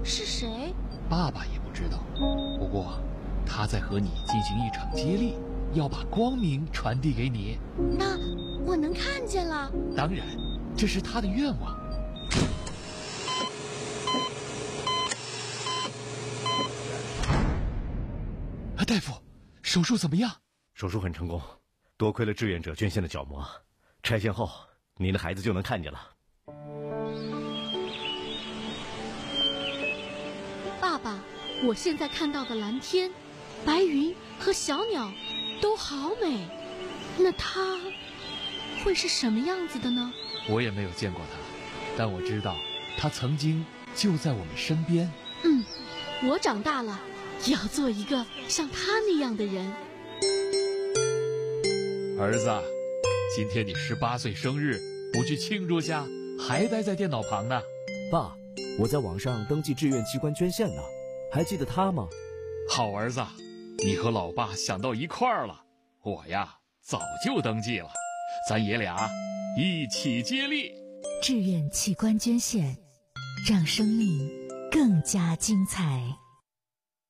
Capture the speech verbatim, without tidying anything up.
是谁？ 爸爸也不知道，不过他在和你进行一场接力，要把光明传递给你。 那我能看见了？ 当然，这是他的愿望。啊，大夫，手术怎么样？ 手术很成功，多亏了志愿者捐献的角膜，拆线后您的孩子就能看见了。 爸爸，我现在看到的蓝天、白云和小鸟都好美，那它会是什么样子的呢？ 我也没有见过它，但我知道它曾经就在我们身边。 嗯，我长大了要做一个像他那样的人。 儿子，今天你十八岁生日，不去庆祝下，还待在电脑旁呢？ 爸，我在网上登记志愿器官捐献呢，还记得他吗？ 好儿子，你和老爸想到一块儿了。我呀，早就登记了，咱爷俩一起接力。 志愿器官捐献，让生命更加精彩。